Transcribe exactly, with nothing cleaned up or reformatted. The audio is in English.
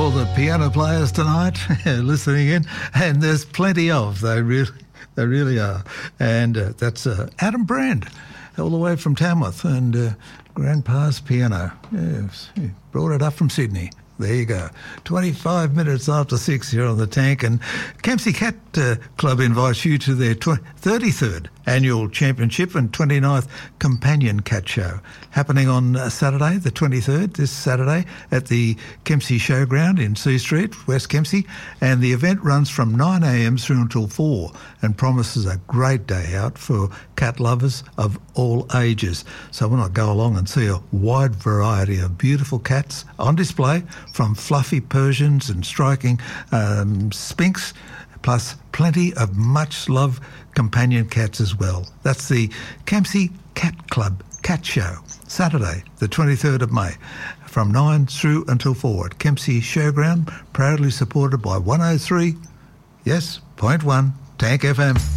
all the piano players tonight listening in, and there's plenty of. They really, they really are. And uh, that's uh, Adam Brand, all the way from Tamworth, and uh, Grandpa's piano. Yes, he brought it up from Sydney. There you go. twenty-five minutes after six here on The Tank, and Kempsey Cat uh, Club invites you to their tw- thirty-third Annual Championship and twenty-ninth Companion Cat Show, happening on uh, Saturday, the twenty-third, this Saturday, at the Kempsey Showground in C Street, West Kempsey, and the event runs from nine a.m. through until four and promises a great day out for cat lovers of all ages. So why not go along and see a wide variety of beautiful cats on display, from fluffy Persians and striking um, Sphinx, plus plenty of much-loved companion cats as well. That's the Kempsey Cat Club Cat Show, Saturday, the twenty-third of May, from nine through until four at Kempsey Showground, proudly supported by one oh three, yes, point one, Tank F M.